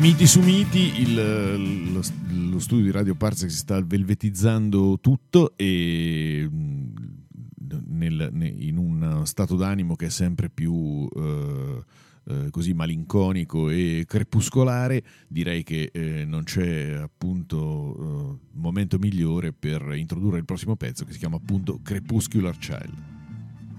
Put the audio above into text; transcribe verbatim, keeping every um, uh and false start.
Miti su miti, il, lo, lo studio di Radio Parsec si sta velvetizzando tutto e nel, in un stato d'animo che è sempre più eh, eh, così malinconico e crepuscolare, direi che eh, non c'è appunto eh, momento migliore per introdurre il prossimo pezzo, che si chiama appunto Crepuscular Child.